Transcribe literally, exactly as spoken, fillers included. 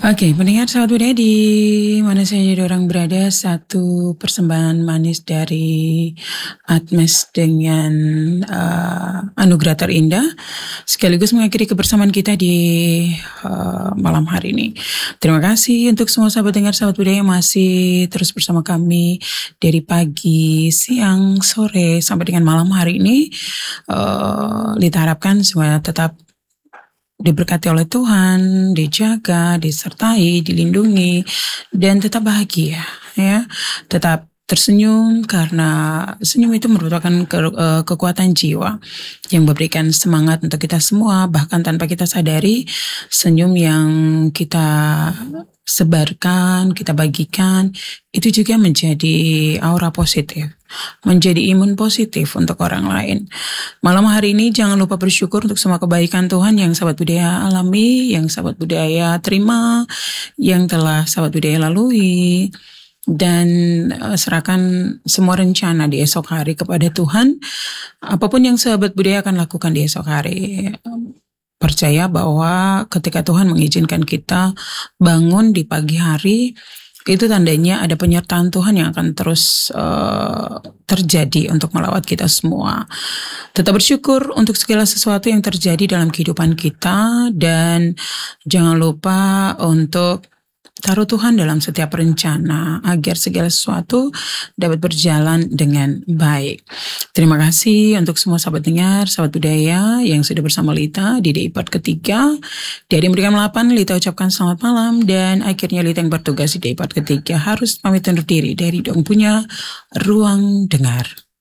Oke, pendengar sahabat budaya di mana saja orang berada, satu persembahan manis dari Atmes dengan uh, anugerah terindah sekaligus mengakhiri kebersamaan kita di uh, malam hari ini. Terima kasih untuk semua sahabat dengar sahabat budaya yang masih terus bersama kami dari pagi, siang, sore sampai dengan malam hari ini. Uh, Lita harapkan semua tetap diberkati oleh Tuhan, dijaga, disertai, dilindungi, dan tetap bahagia, ya. Tetap tersenyum karena senyum itu merupakan ke, uh, kekuatan jiwa yang memberikan semangat untuk kita semua, bahkan tanpa kita sadari senyum yang kita sebarkan, kita bagikan itu juga menjadi aura positif, menjadi imun positif untuk orang lain. Malam hari ini jangan lupa bersyukur untuk semua kebaikan Tuhan yang sahabat budaya alami, yang sahabat budaya terima, yang telah sahabat budaya lalui. Dan uh, serahkan semua rencana di esok hari kepada Tuhan. Apapun yang sahabat budaya akan lakukan di esok hari, percaya bahwa ketika Tuhan mengizinkan kita bangun di pagi hari, itu tandanya ada penyertaan Tuhan yang akan terus uh, terjadi untuk melawat kita semua. Tetap bersyukur untuk segala sesuatu yang terjadi dalam kehidupan kita, dan jangan lupa untuk taruh Tuhan dalam setiap rencana agar segala sesuatu dapat berjalan dengan baik. Terima kasih untuk semua sahabat dengar, sahabat budaya yang sudah bersama Lita di D I Part ketiga. Dari Merdeka delapan, Lita ucapkan selamat malam, dan akhirnya Lita yang bertugas di D I Part ketiga harus pamit undur diri dari Dong Punya Ruang Dengar.